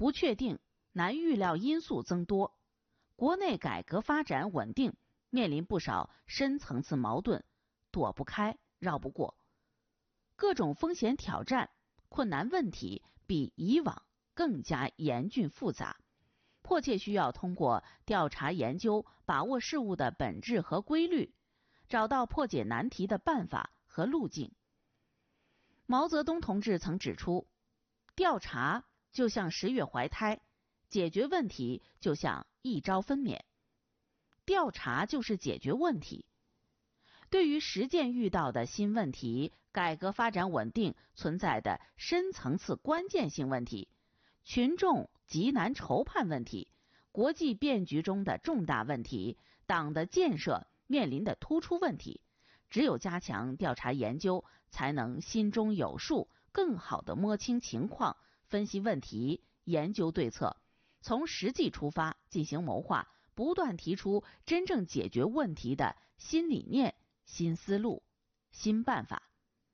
不确定、难预料因素增多，国内改革发展稳定面临不少深层次矛盾，躲不开、绕不过。各种风险挑战、困难问题比以往更加严峻复杂，迫切需要通过调查研究把握事物的本质和规律，找到破解难题的办法和路径。毛泽东同志曾指出，调查就像10月怀胎，解决问题就像1朝分娩。调查就是解决问题。对于实践遇到的新问题，改革发展稳定存在的深层次关键性问题，群众急难愁盼问题，国际变局中的重大问题，党的建设面临的突出问题，只有加强调查研究，才能心中有数，更好地摸清情况，分析问题，研究对策，从实际出发进行谋划，不断提出真正解决问题的新理念、新思路、新办法。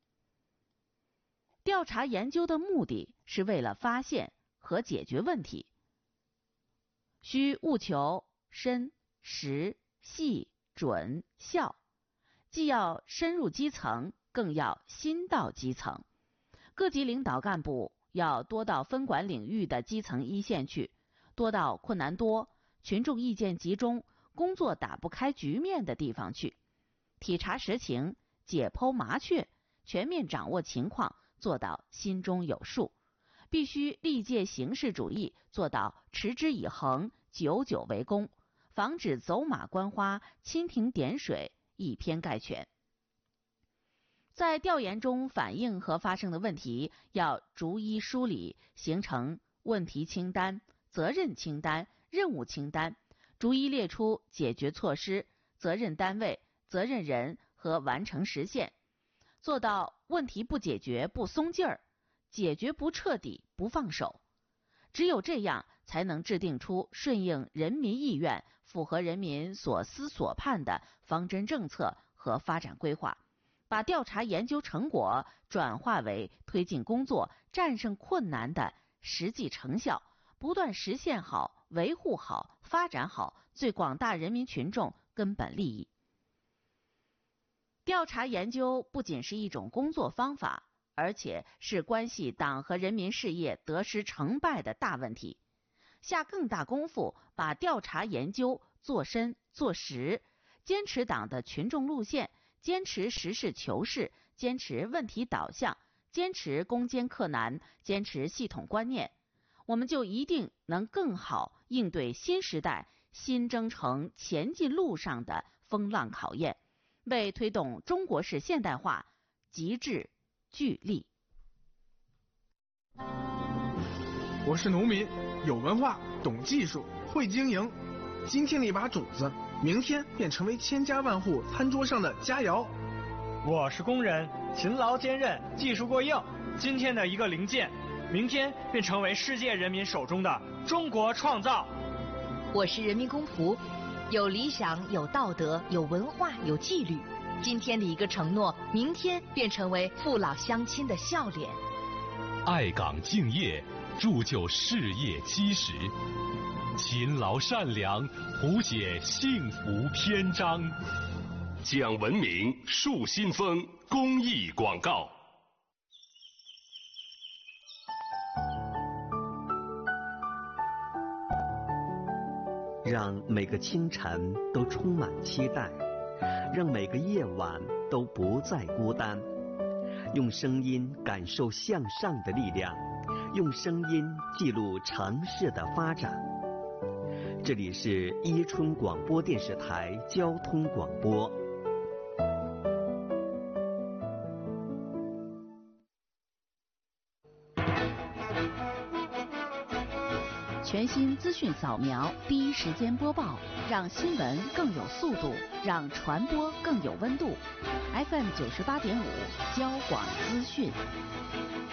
调查研究的目的是为了发现和解决问题，需务求深、实、细、准、效，既要深入基层，更要心到基层。各级领导干部要多到分管领域的基层一线去，多到困难多、群众意见集中、工作打不开局面的地方去，体察实情，解剖麻雀，全面掌握情况，做到心中有数。必须历届形式主义，做到持之以恒，久久为功，防止走马观花、蜻蜓点水、以偏概全。在调研中反映和发生的问题要逐一梳理，形成问题清单、责任清单、任务清单，逐一列出解决措施、责任单位、责任人和完成实现，做到问题不解决不松劲儿，解决不彻底不放手。只有这样，才能制定出顺应人民意愿、符合人民所思所盼的方针政策和发展规划，把调查研究成果转化为推进工作、战胜困难的实际成效，不断实现好、维护好、发展好最广大人民群众根本利益。调查研究不仅是一种工作方法，而且是关系党和人民事业得失成败的大问题。下更大功夫把调查研究做深做实，坚持党的群众路线，坚持实事求是，坚持问题导向，坚持攻坚克难，坚持系统观念，我们就一定能更好应对新时代新征程前进路上的风浪考验，为推动中国式现代化极致聚力。 我是农民，有文化，懂技术，会经营。今天的一把种子，明天便成为千家万户餐桌上的佳肴。 我是工人，勤劳坚韧，技术过硬。今天的一个零件，明天便成为世界人民手中的中国创造。 我是人民公仆，有理想，有道德，有文化，有纪律。今天的一个承诺，明天便成为父老乡亲的笑脸。 爱岗敬业，铸就事业基石；勤劳善良，谱写幸福篇章。 讲文明，树新风，公益广告。 让每个清晨都充满期待，让每个夜晚都不再孤单。用声音感受向上的力量，用声音记录城市的发展。这里是伊春广播电视台交通广播。 全新资讯扫描，第一时间播报，让新闻更有速度，让传播更有温度。FM 98.5，交广资讯。